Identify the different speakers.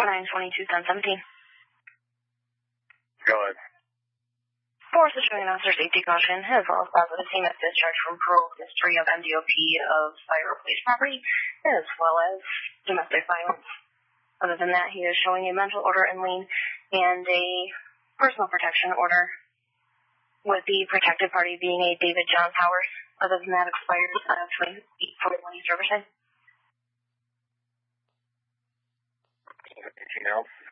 Speaker 1: 4922-1017.
Speaker 2: Go ahead.
Speaker 1: Force is showing officer safety caution, as well as positive team of discharge from parole history of MDOP of fire or police property, as well as domestic violence. Other than that, he is showing a mental order and lien and a personal protection order, with the protected party being a David John Powers. Other than that, expires 2841 East Riverside.
Speaker 2: Anything else?